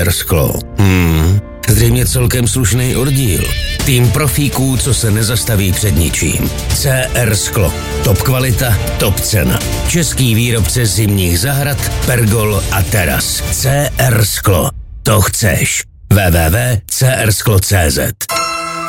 CR Sklo. Zřejmě celkem slušný oddíl. Tým profíků, co se nezastaví před ničím. CR Sklo. Top kvalita, top cena. Český výrobce zimních zahrad, pergol a teras. CR Sklo. To chceš. www.crsklo.cz